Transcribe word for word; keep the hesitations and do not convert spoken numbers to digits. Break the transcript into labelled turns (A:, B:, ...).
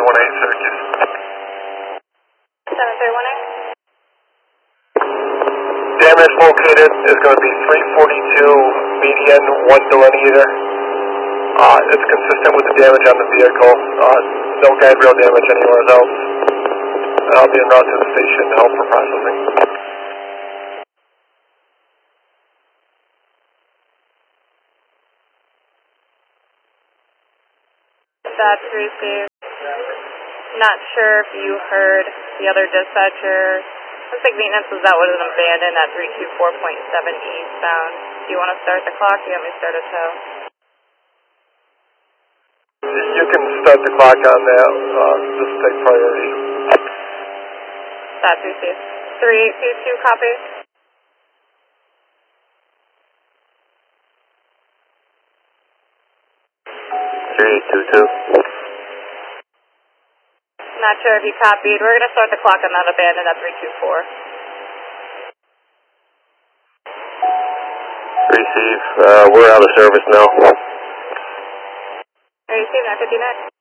A: one eight, Syracuse.
B: seven three one eight.
A: Damage located is going to be three forty-two median, one delineator. Uh, it's consistent with the damage on the vehicle. Uh, no guide rail damage anywhere else. And I'll be en route to the station to help for processing.
B: That's received. Not sure if you heard the other dispatcher. Looks like maintenance was out with an abandoned at three two four point seven eastbound. Do you want to start the clock? Do you want me to start a tow?
A: You can start the clock on that. Uh, just take priority.
B: That's received. three eight two two, copy.
A: three eight two two.
B: Not sure if you copied. We're going to start the clock on that abandoned at three two four.
A: Receive. Uh, we're out of service now.
B: Receive nine fifty-nine.